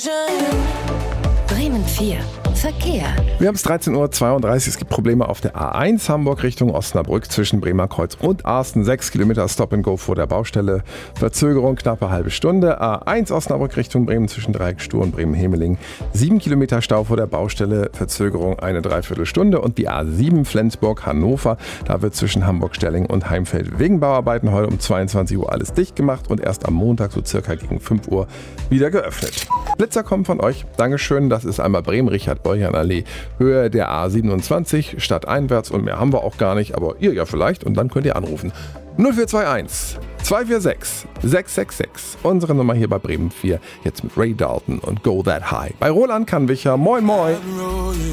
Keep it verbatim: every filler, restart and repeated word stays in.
Bremen vier. Verkehr. Wir haben es dreizehn Uhr zweiunddreißig. Es gibt Probleme auf der A eins Hamburg Richtung Osnabrück zwischen Bremer Kreuz und Arsten. sechs Kilometer Stop and Go vor der Baustelle. Verzögerung knappe halbe Stunde. A eins Osnabrück Richtung Bremen zwischen Dreieck Stur und Bremen-Hemeling. sieben Kilometer Stau vor der Baustelle. Verzögerung eine Dreiviertelstunde. Und die A sieben Flensburg-Hannover. Da wird zwischen Hamburg-Sterling und Heimfeld wegen Bauarbeiten heute um zweiundzwanzig Uhr alles dicht gemacht und erst am Montag so circa gegen fünf Uhr wieder geöffnet. Blitzer kommen von euch. Dankeschön. Das ist einmal Bremen-Richard-Borchardt-Allee. Höhe der A siebenundzwanzig, stadteinwärts, und mehr haben wir auch gar nicht, aber ihr ja vielleicht, und dann könnt ihr anrufen. null vier zwei eins zwei vier sechs sechs sechs sechs. Unsere Nummer hier bei Bremen vier. Jetzt mit Ray Dalton und Go That High. Bei Roland Kannwicher. Moin moin.